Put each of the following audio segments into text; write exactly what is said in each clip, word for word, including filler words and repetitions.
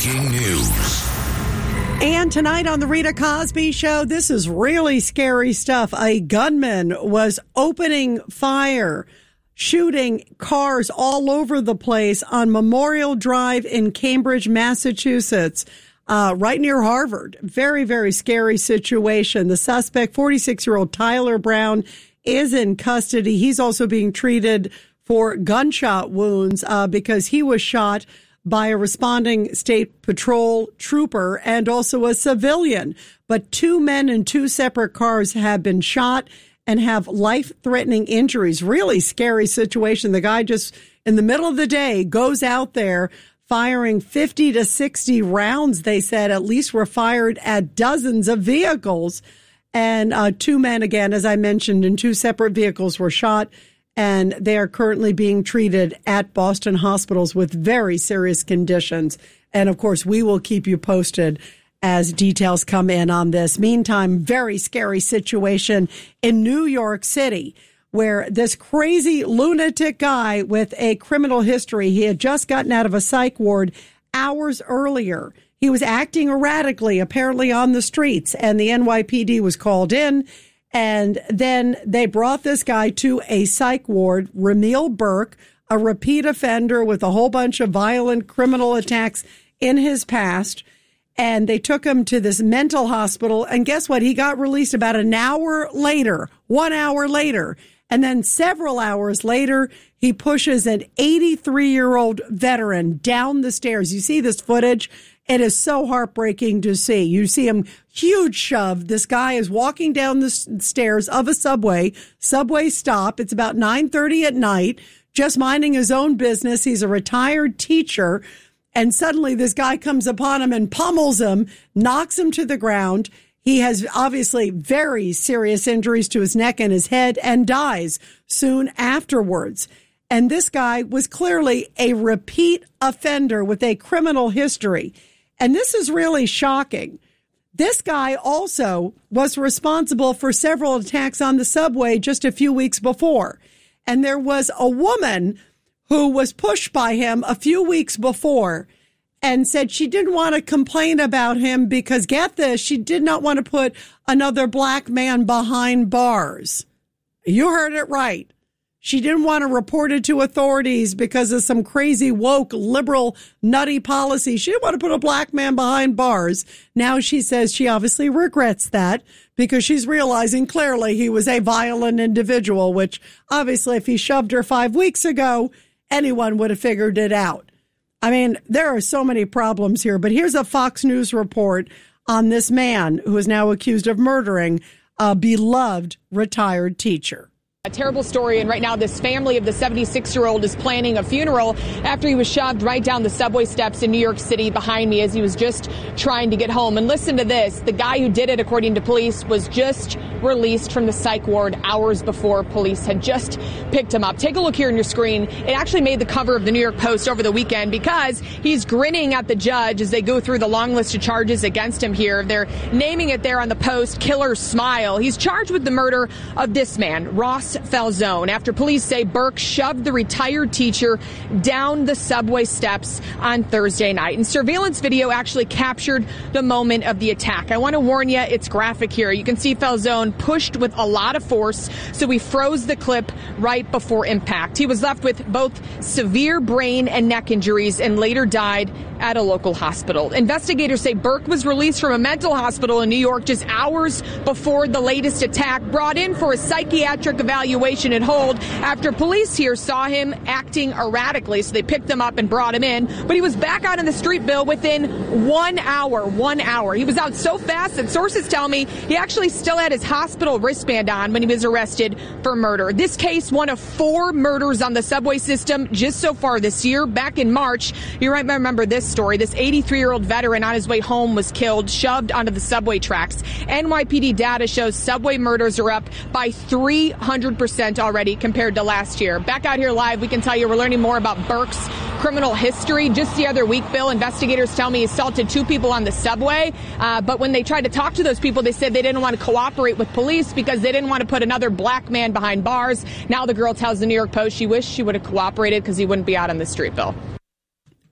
Breaking news. And tonight on the Rita Cosby Show, this is really scary stuff. A gunman was opening fire, shooting cars all over the place on Memorial Drive in Cambridge, Massachusetts, uh, right near Harvard. Very, very scary situation. The suspect, forty-six-year-old Tyler Brown, is in custody. He's also being treated for gunshot wounds uh, because he was shot by a responding state patrol trooper and also a civilian. But two men in two separate cars have been shot and have life-threatening injuries. Really scary situation. The guy just, in the middle of the day, goes out there firing fifty to sixty rounds, they said, at least were fired at dozens of vehicles. And uh, two men, again, as I mentioned, in two separate vehicles were shot. And they are currently being treated at Boston hospitals with very serious conditions. And, of course, we will keep you posted as details come in on this. Meantime, very scary situation in New York City where this crazy lunatic guy with a criminal history, he had just gotten out of a psych ward hours earlier. He was acting erratically, apparently on the streets, and the N Y P D was called in. And then they brought this guy to a psych ward, Ramil Burke, a repeat offender with a whole bunch of violent criminal attacks in his past. And they took him to this mental hospital. And guess what? He got released about an hour later, one hour later. And then several hours later, he pushes an eighty-three-year-old veteran down the stairs. You see this footage? It is so heartbreaking to see. You see him huge shove. This guy is walking down the stairs of a subway, subway stop. It's about nine thirty at night, just minding his own business. He's a retired teacher. And suddenly this guy comes upon him and pummels him, knocks him to the ground. He has obviously very serious injuries to his neck and his head and dies soon afterwards. And this guy was clearly a repeat offender with a criminal history. And this is really shocking. This guy also was responsible for several attacks on the subway just a few weeks before. And there was a woman who was pushed by him a few weeks before and said she didn't want to complain about him because, get this, she did not want to put another black man behind bars. You heard it right. She didn't want to report it to authorities because of some crazy, woke, liberal, nutty policy. She didn't want to put a black man behind bars. Now she says she obviously regrets that because she's realizing clearly he was a violent individual, which obviously if he shoved her five weeks ago, anyone would have figured it out. I mean, there are so many problems here, but here's a Fox News report on this man who is now accused of murdering a beloved retired teacher. A terrible story, and right now this family of the seventy-six-year-old is planning a funeral after he was shoved right down the subway steps in New York City behind me as he was just trying to get home. And listen to this. The guy who did it, according to police, was just released from the psych ward hours before police had just picked him up. Take a look here on your screen. It actually made the cover of the New York Post over the weekend because he's grinning at the judge as they go through the long list of charges against him here. They're naming it there on the Post, Killer Smile. He's charged with the murder of this man, Ross Falzone, after police say Burke shoved the retired teacher down the subway steps on Thursday night. And surveillance video actually captured the moment of the attack. I want to warn you, it's graphic here. You can see Falzone pushed with a lot of force, so he froze the clip right before impact. He was left with both severe brain and neck injuries and later died at a local hospital. Investigators say Burke was released from a mental hospital in New York just hours before the latest attack, brought in for a psychiatric evaluation and hold after police here saw him acting erratically. So they picked him up and brought him in. But he was back out in the street, Bill, within one hour. One hour. He was out so fast that sources tell me he actually still had his hospital wristband on when he was arrested for murder. This case, one of four murders on the subway system just so far this year. Back in March, you might remember this story. This eighty-three-year-old veteran on his way home was killed, shoved onto the subway tracks. N Y P D data shows subway murders are up by three hundred percent already compared to last year. Back out here live, we can tell you we're learning more about Burke's criminal history. Just the other week, Bill, investigators tell me he assaulted two people on the subway. Uh, but when they tried to talk to those people, they said they didn't want to cooperate with police because they didn't want to put another black man behind bars. Now the girl tells the New York Post she wished she would have cooperated because he wouldn't be out on the street, Bill.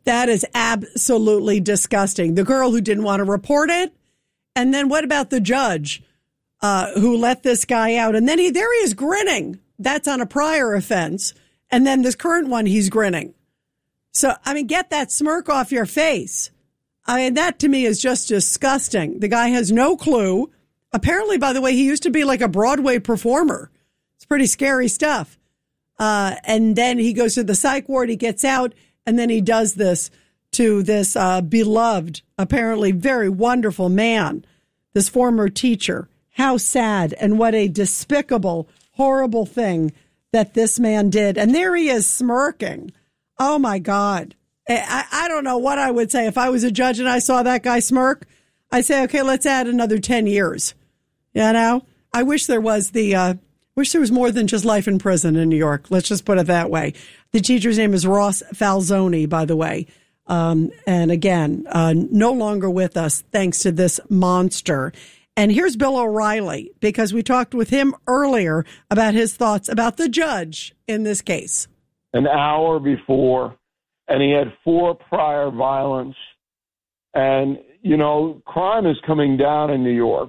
That is absolutely disgusting. The girl who didn't want to report it. And then what about the judge uh, who let this guy out? And then he, there he is grinning. That's on a prior offense. And then this current one, he's grinning. So, I mean, get that smirk off your face. I mean, that to me is just disgusting. The guy has no clue. Apparently, by the way, he used to be like a Broadway performer. It's pretty scary stuff. Uh, and then he goes to the psych ward, he gets out, and then he does this to this uh, beloved, apparently very wonderful man, this former teacher. How sad and what a despicable, horrible thing that this man did. And there he is smirking. Oh, my God. I, I don't know what I would say. If I was a judge and I saw that guy smirk, I'd say, okay, let's add another ten years. You know, I wish there was the, uh, wish there was more than just life in prison in New York. Let's just put it that way. The teacher's name is Ross Falzoni, by the way. Um, and again, uh, no longer with us thanks to this monster. And here's Bill O'Reilly, because we talked with him earlier about his thoughts about the judge in this case. An hour before, and he had four prior violence. And, you know, crime is coming down in New York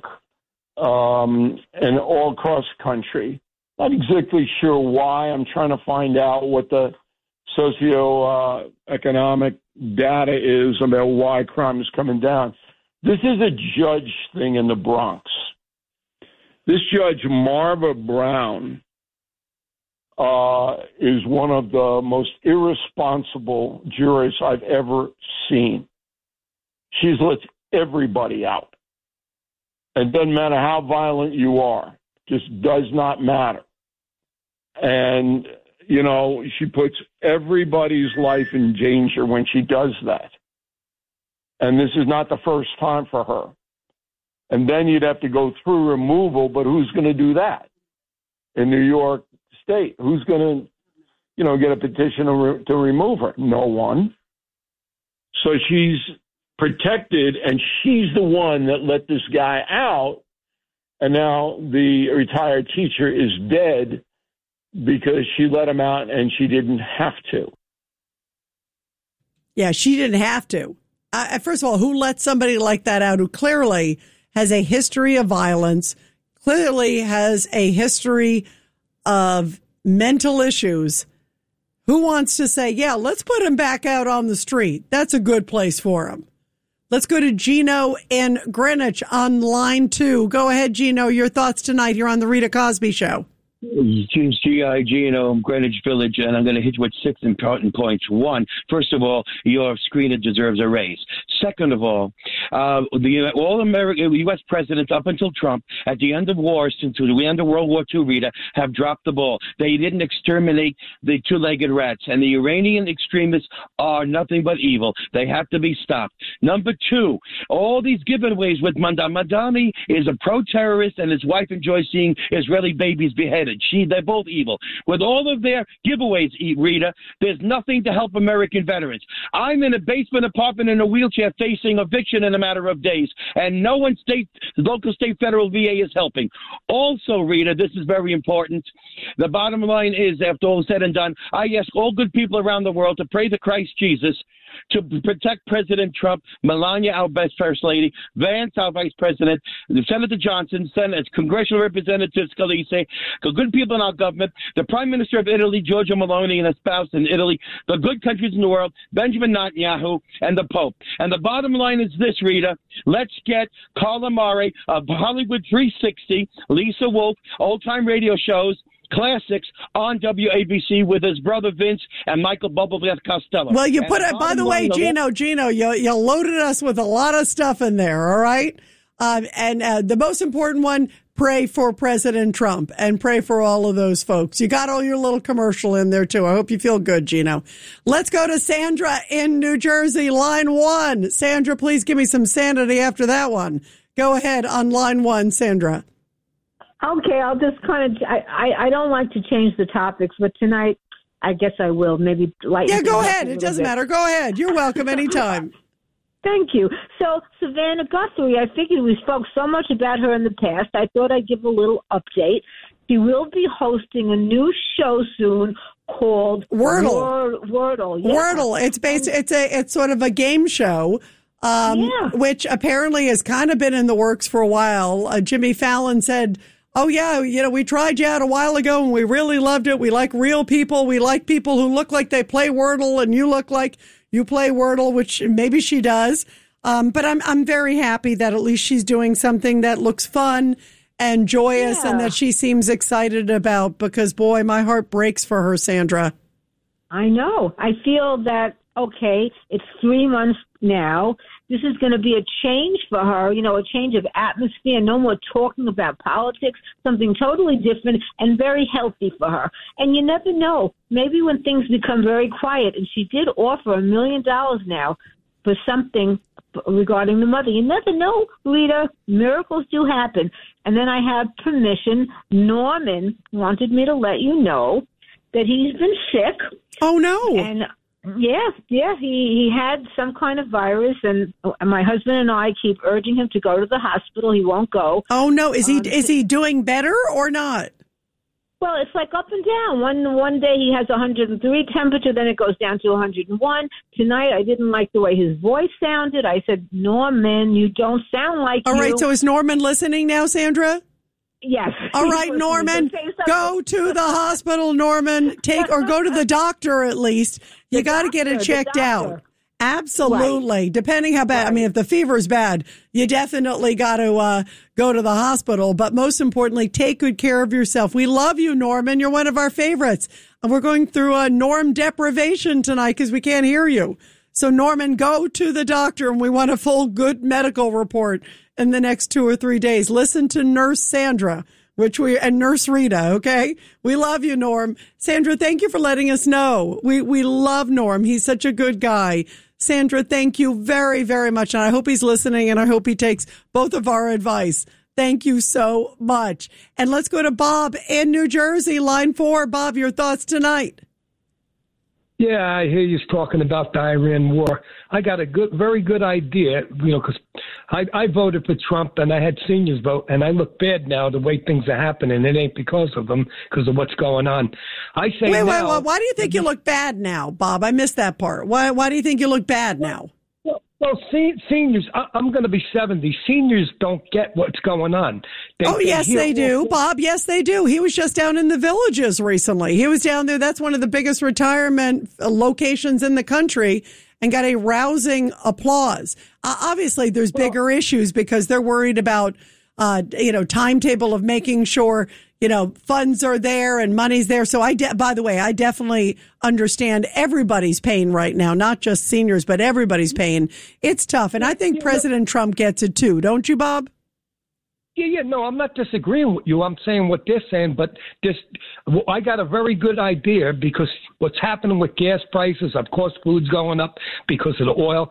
um, and all across the country. Not exactly sure why. I'm trying to find out what the socio-economic data is about why crime is coming down. This is a judge thing in the Bronx. This judge, Marva Brown, uh, is one of the most irresponsible jurists I've ever seen. She's let everybody out. It doesn't matter how violent you are. Just does not matter. And, you know, she puts everybody's life in danger when she does that. And this is not the first time for her. And then you'd have to go through removal, but who's going to do that in New York State? Who's going to, you know, get a petition to, re- to remove her? No one. So she's protected, and she's the one that let this guy out. And now the retired teacher is dead because she let him out and she didn't have to. Yeah, she didn't have to. Uh, first of all, who let somebody like that out who clearly has a history of violence, clearly has a history of mental issues? Who wants to say, yeah, let's put him back out on the street? That's a good place for him. Let's go to Gino in Greenwich on line two. Go ahead, Gino. Your thoughts tonight here on the Rita Cosby Show. James G I Gino, Greenwich Village, and I'm going to hit you with six important points. One, first of all, your screener deserves a raise. Second of all, uh, the all American U S presidents up until Trump, at the end of war, since the end of World War Two, Rita, have dropped the ball. They didn't exterminate the two-legged rats, and the Iranian extremists are nothing but evil. They have to be stopped. Number two, all these giveaways with Madame Madani is a pro-terrorist, and his wife enjoys seeing Israeli babies beheaded. She, they're both evil. With all of their giveaways, Rita, there's nothing to help American veterans. I'm in a basement apartment in a wheelchair facing eviction in a matter of days, and no one, state, local, state, federal V A is helping. Also, Rita, this is very important. The bottom line is, after all is said and done, I ask all good people around the world to pray to Christ Jesus to protect President Trump, Melania, our best First Lady, Vance, our Vice President, Senator Johnson, Senate, Congressional Representative Scalise, the good people in our government, the Prime Minister of Italy, Giorgia Meloni, and a spouse in Italy, the good countries in the world, Benjamin Netanyahu, and the Pope. And the bottom line is this, Rita. Let's get Carla Murray of Hollywood three sixty, Lisa Wolf, old-time radio shows, classics on W A B C with his brother Vince and Michael Bubbleglass Costello. Well, you put it, by the way, Gino, Gino, you, you loaded us with a lot of stuff in there, all right? Um, and uh, the most important one, pray for President Trump and pray for all of those folks. You got all your little commercial in there, too. I hope you feel good, Gino. Let's go to Sandra in New Jersey, line one. Sandra, please give me some sanity after that one. Go ahead on line one, Sandra. Okay, I'll just kind of, I, I, I don't like to change the topics, but tonight I guess I will. Maybe lighten Yeah, go ahead. A It doesn't bit. matter. Go ahead. You're welcome anytime. Thank you. So, Savannah Guthrie, I figured we spoke so much about her in the past, I thought I'd give a little update. She will be hosting a new show soon called Wordle. Word, Wordle. Yeah. Wordle. It's based. It's a. It's sort of a game show. Um, yeah. Which apparently has kind of been in the works for a while. Uh, Jimmy Fallon said, oh, yeah, you know, we tried you out a while ago and we really loved it. We like real people. We like people who look like they play Wordle and you look like you play Wordle, which maybe she does. Um, but I'm I'm very happy that at least she's doing something that looks fun and joyous yeah. and that she seems excited about because, boy, my heart breaks for her, Sandra. I know. I feel that, okay, it's three months now. This is going to be a change for her, you know, a change of atmosphere, no more talking about politics, something totally different and very healthy for her. And you never know, maybe when things become very quiet, and she did offer a million dollars now for something regarding the mother. You never know, Rita, miracles do happen. And then I have permission. Norman wanted me to let you know that he's been sick. Oh, no. And Yeah, yeah, he, he had some kind of virus, and my husband and I keep urging him to go to the hospital. He won't go. Oh no, is he um, is he doing better or not? Well, it's like up and down. One one day he has one hundred three temperature, then it goes down to one hundred one. Tonight I didn't like the way his voice sounded. I said, Norman, you don't sound like All you. right, so is Norman listening now, Sandra? Yes. All right, Norman, go to the hospital, Norman. Take or go to the doctor at least. You got to get it checked out. Absolutely. Right. Depending how bad. Right. I mean, if the fever is bad, you definitely got to uh, go to the hospital. But most importantly, take good care of yourself. We love you, Norman. You're one of our favorites. And we're going through a norm deprivation tonight because we can't hear you. So, Norman, go to the doctor, and we want a full good medical report in the next two or three days. Listen to Nurse Sandra, which we and Nurse Rita, okay? We love you, Norm. Sandra, thank you for letting us know. We we love Norm. He's such a good guy. Sandra, thank you very, very much. And I hope he's listening, and I hope he takes both of our advice. Thank you so much. And let's go to Bob in New Jersey, line four. Bob, your thoughts tonight. Yeah, I hear you talking about the Iran war. I got a good, very good idea, you know, because I, I voted for Trump and I had seniors vote, and I look bad now the way things are happening. It ain't because of them, because of what's going on. I say wait, now, wait, wait. Why do you think you look bad now, Bob? I missed that part. Why? Why do you think you look bad now? Well, well se- seniors, I, I'm going to be seventy. Seniors don't get what's going on. They, oh, yes, they, they do, all- Bob. Yes, they do. He was just down in the Villages recently. He was down there. That's one of the biggest retirement locations in the country, and got a rousing applause. Uh, obviously, there's bigger well, issues because they're worried about, uh, you know, timetable of making sure, you know, funds are there and money's there. So I, de- by the way, I definitely understand everybody's pain right now, not just seniors, but everybody's pain. It's tough. And I think President Trump gets it too. Don't you, Bob? Yeah, yeah, no, I'm not disagreeing with you. I'm saying what they're saying, but this, well, I got a very good idea because what's happening with gas prices, of course, food's going up because of the oil.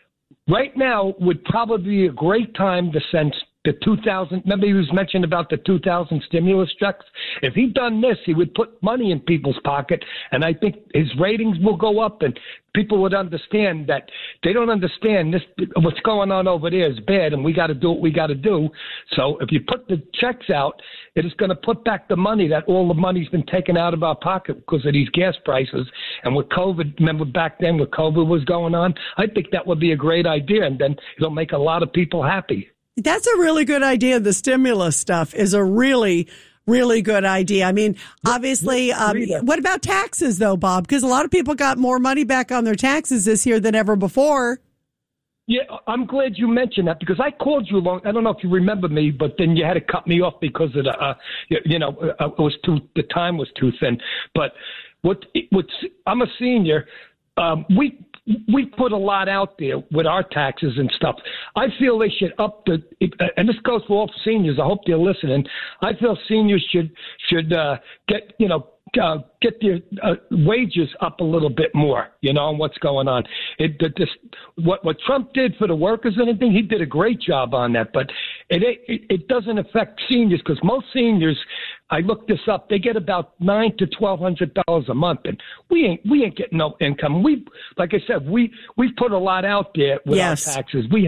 Right now would probably be a great time to send the two thousand. Remember, he was mentioned about the two thousand stimulus checks. If he'd done this, he would put money in people's pocket, and I think his ratings will go up, and people would understand that they don't understand this. What's going on over there is bad, and we got to do what we got to do. So if you put the checks out, it is going to put back the money that all the money's been taken out of our pocket because of these gas prices. And with COVID, remember back then when COVID was going on, I think that would be a great idea, and then it'll make a lot of people happy. That's a really good idea. The stimulus stuff is a really, really good idea. I mean, obviously, um, what about taxes, though, Bob? Because a lot of people got more money back on their taxes this year than ever before. Yeah, I'm glad you mentioned that because I called you long. I don't know if you remember me, but then you had to cut me off because of the, uh, you, you know, uh, it was too, the time was too thin. But what, what's, I'm a senior. Um, we. We put a lot out there with our taxes and stuff. I feel they should up the, and this goes for all seniors. I hope they're listening. I feel seniors should should uh, get you know uh, get their uh, wages up a little bit more. You know, and what's going on. It this, what what Trump did for the workers and everything. He did a great job on that, but it it, it doesn't affect seniors because most seniors. I looked this up. They get about nine to twelve hundred dollars a month, and we ain't we ain't getting no income. We, like I said, we we put a lot out there with yes. our taxes. We help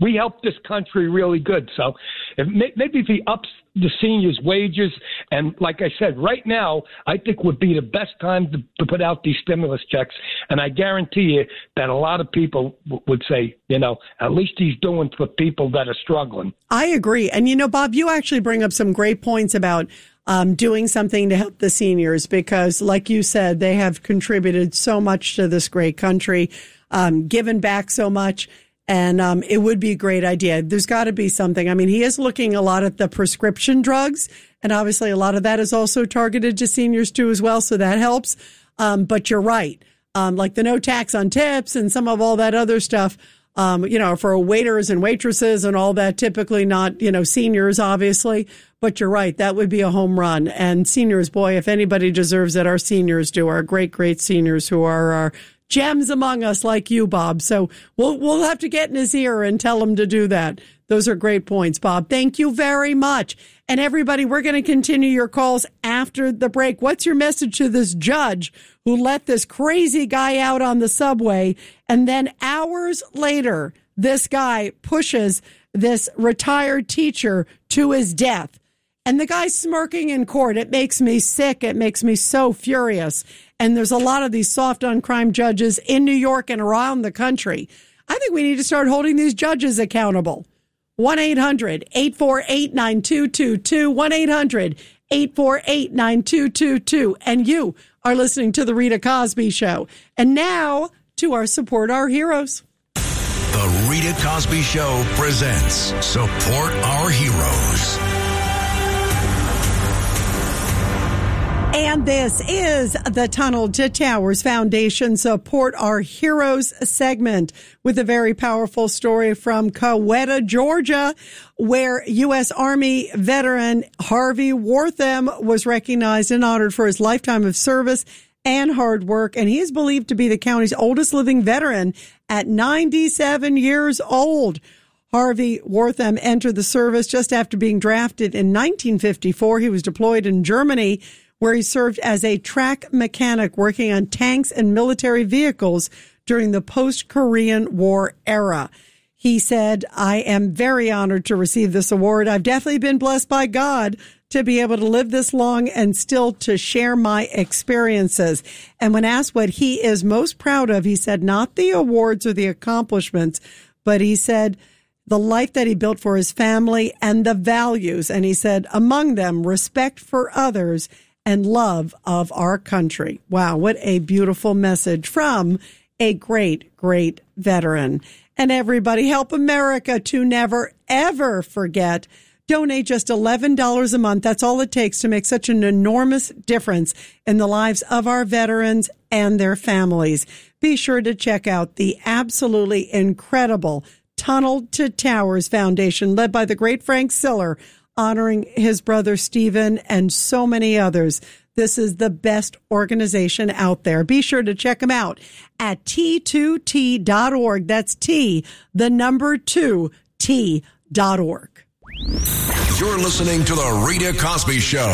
we help this country really good. So if, maybe if he ups the seniors' wages, and like I said, right now, I think would be the best time to, to put out these stimulus checks. And I guarantee you that a lot of people w- would say, you know, at least he's doing for people that are struggling. I agree. And, you know, Bob, you actually bring up some great points about um, doing something to help the seniors because, like you said, they have contributed so much to this great country, um, given back so much. And um, it would be a great idea. There's got to be something. I mean, he is looking a lot at the prescription drugs, and obviously a lot of that is also targeted to seniors too as well, so that helps. Um, but you're right. Um, like the no tax on tips and some of all that other stuff, um, you know, for waiters and waitresses and all that, typically not, you know, seniors, obviously. But you're right. That would be a home run. And seniors, boy, if anybody deserves it, our seniors do, our great, great seniors who are our gems among us like you, Bob. So we'll we'll have to get in his ear and tell him to do that. Those are great points, Bob. Thank you very much. And everybody, we're going to continue your calls after the break. What's your message to this judge who let this crazy guy out on the subway? And then hours later, this guy pushes this retired teacher to his death. And the guy's smirking in court. It makes me sick. It makes me so furious. And there's a lot of these soft on crime judges in New York and around the country. I think we need to start holding these judges accountable. one eight hundred eight four eight nine two two two. one eight hundred eight four eight nine two two two. And you are listening to The Rita Cosby Show. And now to our Support Our Heroes. The Rita Cosby Show presents Support Our Heroes. And this is the Tunnel to Towers Foundation Support Our Heroes segment with a very powerful story from Coweta, Georgia, where U S. Army veteran Harvey Wortham was recognized and honored for his lifetime of service and hard work. And he is believed to be the county's oldest living veteran at ninety-seven years old. Harvey Wortham entered the service just after being drafted in nineteen fifty-four. He was deployed in Germany, where he served as a track mechanic working on tanks and military vehicles during the post-Korean War era. He said, I am very honored to receive this award. I've definitely been blessed by God to be able to live this long and still to share my experiences. And when asked what he is most proud of, he said, not the awards or the accomplishments, but he said, the life that he built for his family and the values. And he said, among them, respect for others and love of our country. Wow, what a beautiful message from a great, great veteran. And everybody, help America to never, ever forget. Donate just eleven dollars a month. That's all it takes to make such an enormous difference in the lives of our veterans and their families. Be sure to check out the absolutely incredible Tunnel to Towers Foundation, led by the great Frank Siller, honoring his brother Stephen and so many others. This is the best organization out there. Be sure to check them out at T two T dot org. That's T, the number two, T dot org. You're listening to The Rita Cosby Show.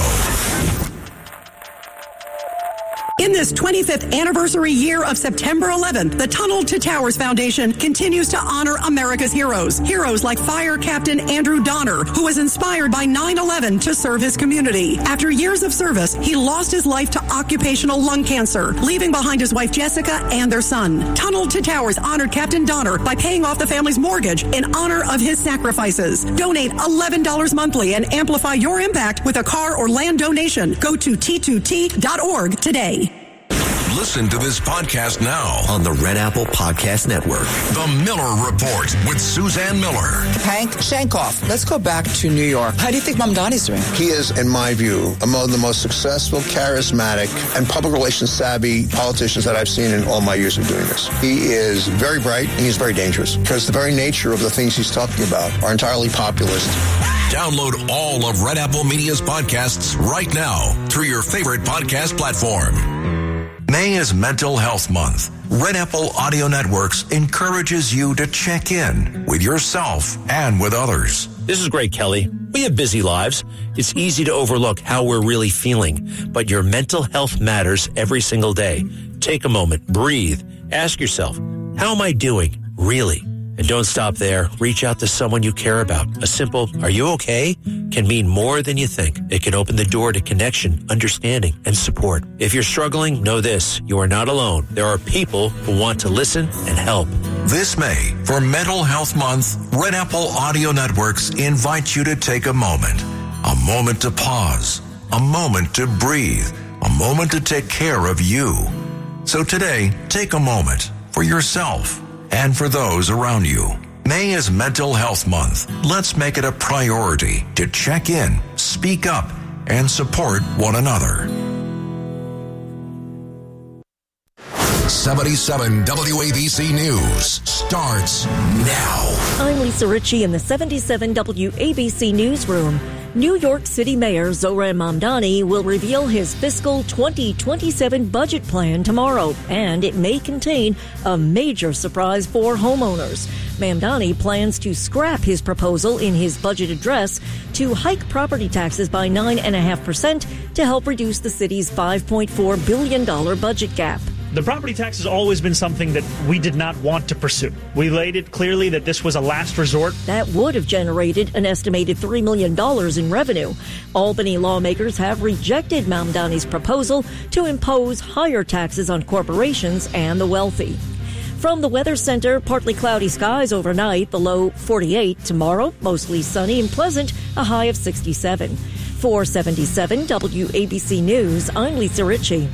In this twenty-fifth anniversary year of September eleventh, the Tunnel to Towers Foundation continues to honor America's heroes. Heroes like Fire Captain Andrew Donner, who was inspired by nine eleven to serve his community. After years of service, he lost his life to occupational lung cancer, leaving behind his wife Jessica and their son. Tunnel to Towers honored Captain Donner by paying off the family's mortgage in honor of his sacrifices. Donate eleven dollars monthly and amplify your impact with a car or land donation. Go to T two T dot org today. Listen to this podcast now on the Red Apple Podcast Network. The Miller Report with Suzanne Miller. Hank Shankoff, let's go back to New York. How do you think Mamdani's doing? He is, in my view, among the most successful, charismatic, and public relations savvy politicians that I've seen in all my years of doing this. He is very bright and he's very dangerous because the very nature of the things he's talking about are entirely populist. Download all of Red Apple Media's podcasts right now through your favorite podcast platform. May is Mental Health Month. Red Apple Audio Networks encourages you to check in with yourself and with others. This is Greg Kelly. We have busy lives. It's easy to overlook how we're really feeling, but your mental health matters every single day. Take a moment, breathe, ask yourself, how am I doing, really? And don't stop there. Reach out to someone you care about. A simple, "Are you okay?" can mean more than you think. It can open the door to connection, understanding, and support. If you're struggling, know this. You are not alone. There are people who want to listen and help. This May, for Mental Health Month, Red Apple Audio Networks invites you to take a moment. A moment to pause. A moment to breathe. A moment to take care of you. So today, take a moment for yourself and for those around you. May is Mental Health Month. Let's make it a priority to check in, speak up, and support one another. seventy-seven W A B C News starts now. I'm Lisa Ritchie in the seventy-seven W A B C Newsroom. New York City Mayor Zohran Mamdani will reveal his fiscal twenty twenty-seven budget plan tomorrow, and it may contain a major surprise for homeowners. Mamdani plans to scrap his proposal in his budget address to hike property taxes by nine point five percent to help reduce the city's five point four billion dollars budget gap. The property tax has always been something that we did not want to pursue. We laid it clearly that this was a last resort. That would have generated an estimated three million dollars in revenue. Albany lawmakers have rejected Mamdani's proposal to impose higher taxes on corporations and the wealthy. From the Weather Center, partly cloudy skies overnight, the low forty-eight. Tomorrow, mostly sunny and pleasant, a high of sixty-seven. For seventy-seven W A B C News, I'm Lisa Ritchie.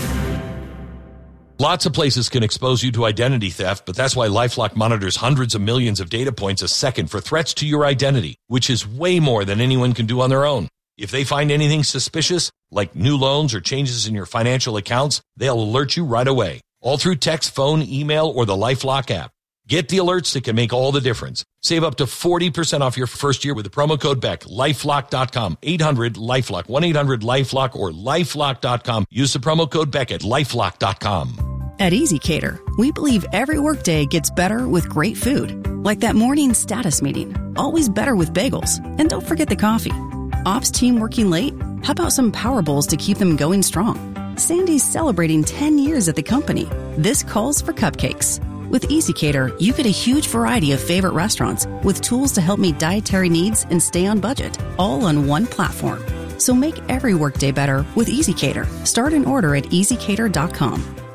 Lots of places can expose you to identity theft, but that's why LifeLock monitors hundreds of millions of data points a second for threats to your identity, which is way more than anyone can do on their own. If they find anything suspicious, like new loans or changes in your financial accounts, they'll alert you right away, all through text, phone, email, or the LifeLock app. Get the alerts that can make all the difference. Save up to forty percent off your first year with the promo code Beck. LifeLock dot com, eight hundred LifeLock, one eight hundred LifeLock, or LifeLock dot com. Use the promo code Beck at LifeLock dot com. At EasyCater, we believe every workday gets better with great food. Like that morning status meeting. Always better with bagels. And don't forget the coffee. Ops team working late? How about some Power Bowls to keep them going strong? Sandy's celebrating ten years at the company. This calls for cupcakes. With EasyCater, you get a huge variety of favorite restaurants with tools to help meet dietary needs and stay on budget, all on one platform. So make every workday better with EasyCater. Start an order at easy cater dot com.